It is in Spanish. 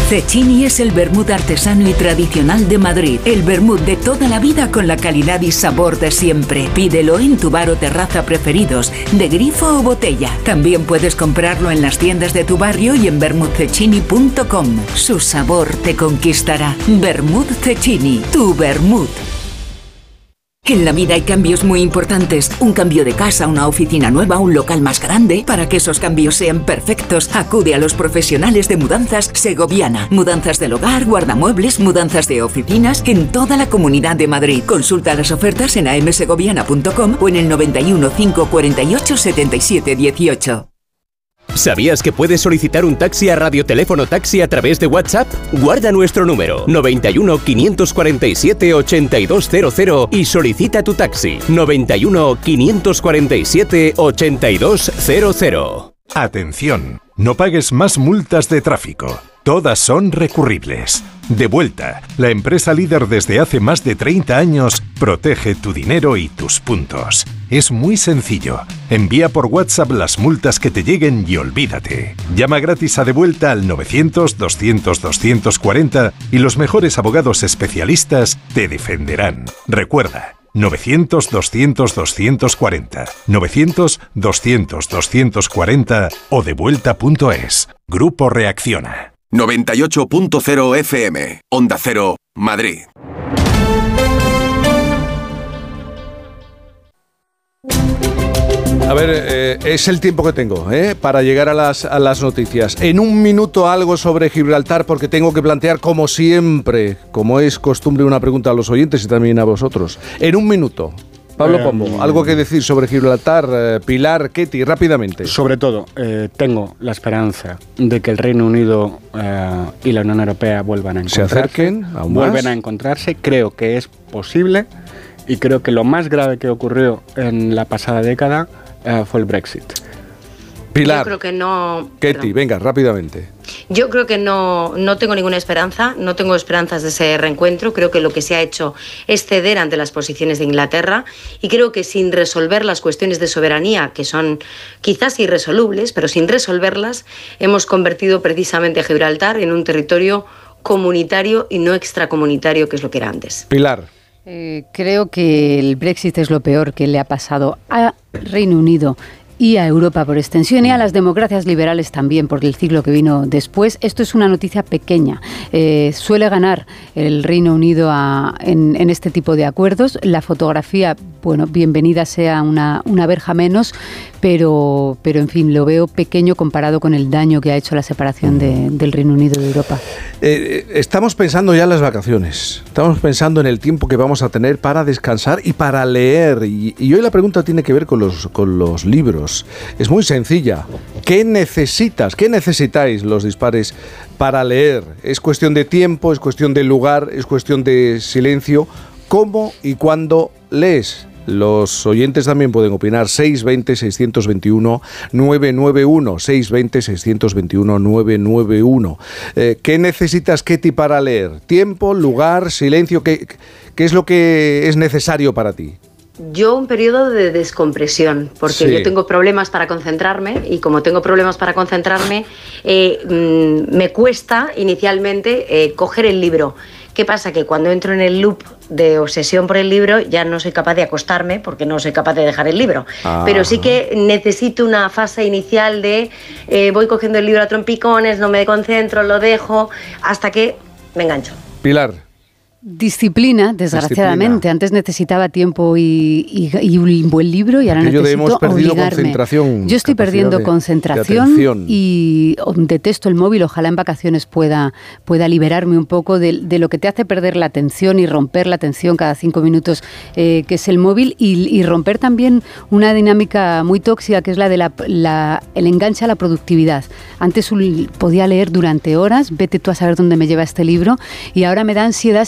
Cecchini es el vermut artesano y tradicional de Madrid. El vermut de toda la vida con la calidad y sabor de siempre. Pídelo en tu bar o terraza preferidos, de grifo o botella. También puedes comprarlo en las tiendas de tu barrio y en vermutcecchini.com. Su sabor te conquistará. Vermut Cecchini, tu vermut. En la vida hay cambios muy importantes. Un cambio de casa, una oficina nueva, un local más grande. Para que esos cambios sean perfectos, acude a los profesionales de Mudanzas Segoviana. Mudanzas del hogar, guardamuebles, mudanzas de oficinas en toda la Comunidad de Madrid. Consulta las ofertas en amsegoviana.com o en el 91 548 77 18. ¿Sabías que puedes solicitar un taxi a Radioteléfono Taxi a través de WhatsApp? Guarda nuestro número 91 547 8200 y solicita tu taxi 91 547 8200. Atención, no pagues más multas de tráfico. Todas son recurribles. Devuelta, la empresa líder desde hace más de 30 años, protege tu dinero y tus puntos. Es muy sencillo. Envía por WhatsApp las multas que te lleguen y olvídate. Llama gratis a Devuelta al 900-200-240 y los mejores abogados especialistas te defenderán. Recuerda, 900-200-240, 900-200-240 o devuelta.es. Grupo Reacciona. 98.0 FM, Onda Cero, Madrid. A ver, es el tiempo que tengo para llegar a las noticias. En un minuto algo sobre Gibraltar, porque tengo que plantear, como siempre, como es costumbre, una pregunta a los oyentes y también a vosotros. En un minuto. Pablo Pombo, algo que decir sobre Gibraltar, Pilar, Ketty, rápidamente. Sobre todo, tengo la esperanza de que el Reino Unido y la Unión Europea vuelvan a encontrarse. Se acerquen aún más. Vuelven a encontrarse, creo que es posible y creo que lo más grave que ocurrió en la pasada década fue el Brexit. Pilar, yo creo que no. Ketty, venga, rápidamente. Yo creo que no tengo ninguna esperanza, no tengo esperanzas de ese reencuentro. Creo que lo que se ha hecho es ceder ante las posiciones de Inglaterra y creo que sin resolver las cuestiones de soberanía, que son quizás irresolubles, pero sin resolverlas, hemos convertido precisamente a Gibraltar en un territorio comunitario y no extracomunitario, que es lo que era antes. Pilar. Creo que el Brexit es lo peor que le ha pasado a Reino Unido y a Europa por extensión y a las democracias liberales también por el ciclo que vino después. Esto es una noticia pequeña. Suele ganar el Reino Unido en este tipo de acuerdos. La fotografía, bueno, bienvenida sea una verja menos, pero en fin, lo veo pequeño comparado con el daño que ha hecho la separación del Reino Unido de Europa. Estamos pensando ya en las vacaciones. Estamos pensando en el tiempo que vamos a tener para descansar y para leer. Y hoy la pregunta tiene que ver con los libros. Es muy sencilla. ¿Qué necesitas? ¿Qué necesitáis los dispares para leer? ¿Es cuestión de tiempo? ¿Es cuestión de lugar? ¿Es cuestión de silencio? ¿Cómo y cuándo lees? Los oyentes también pueden opinar. 620-621-991. 620-621-991. ¿Qué necesitas, Ketty, para leer? ¿Tiempo, lugar, silencio? ¿Qué es lo que es necesario para ti? Yo un periodo de descompresión, porque sí. Yo tengo problemas para concentrarme y como tengo problemas para concentrarme, me cuesta inicialmente coger el libro. ¿Qué pasa? Que cuando entro en el loop de obsesión por el libro ya no soy capaz de acostarme porque no soy capaz de dejar el libro. Pero sí que necesito una fase inicial de voy cogiendo el libro a trompicones, no me concentro, lo dejo, hasta que me engancho. Pilar. Disciplina, desgraciadamente. Antes necesitaba tiempo y un buen libro y ahora necesito obligarme. Yo estoy perdiendo concentración y detesto el móvil. Ojalá en vacaciones pueda liberarme un poco de lo que te hace perder la atención y romper la atención cada 5 minutos, que es el móvil, y romper también una dinámica muy tóxica que es la de el enganche a la productividad. Antes podía leer durante horas, vete tú a saber dónde me lleva este libro, y ahora me da ansiedad